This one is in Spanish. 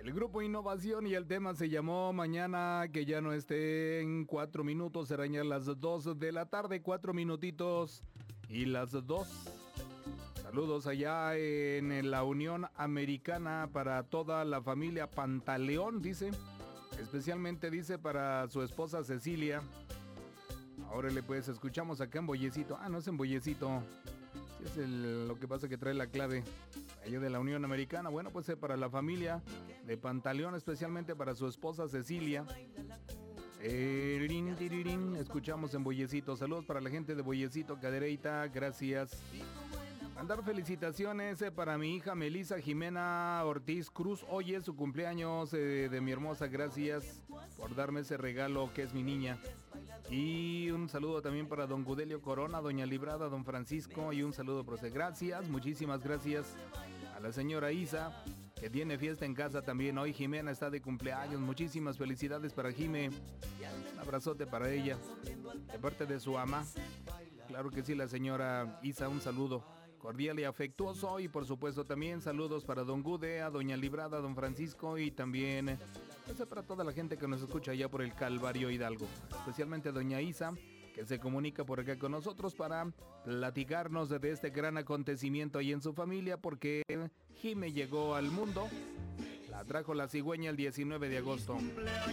El grupo Innovación y el tema se llamó Mañana que ya no esté en 4 minutos, serán ya las 2 de la tarde, 4 minutitos y las 2. Saludos allá en la Unión Americana para toda la familia Pantaleón, dice. Especialmente dice para su esposa Cecilia. Ahora pues escuchamos acá en Bollecito. Ah, no es en Bollecito. Sí es lo que pasa que trae la clave. Allá de la Unión Americana. Bueno, pues para la familia de Pantaleón, especialmente para su esposa Cecilia. Escuchamos en Bollecito. Saludos para la gente de Bollecito, Cadereyta. Gracias. Mandar felicitaciones para mi hija Melissa Jimena Ortiz Cruz. Hoy es su cumpleaños de mi hermosa. Gracias por darme ese regalo que es mi niña. Y un saludo también para don Gudelio Corona, doña Librada, don Francisco. Y un saludo por usted. Gracias, muchísimas gracias a la señora Isa, que tiene fiesta en casa también. Hoy Jimena está de cumpleaños. Muchísimas felicidades para Jime. Un abrazote para ella, de parte de su ama. Claro que sí, la señora Isa, un saludo cordial y afectuoso. Y por supuesto también saludos para don Gude, a doña Librada, don Francisco y también para toda la gente que nos escucha allá por el Calvario Hidalgo. Especialmente a doña Isa, que se comunica por acá con nosotros para platicarnos de este gran acontecimiento ahí en su familia, porque Jime llegó al mundo. La trajo la cigüeña el 19 de agosto.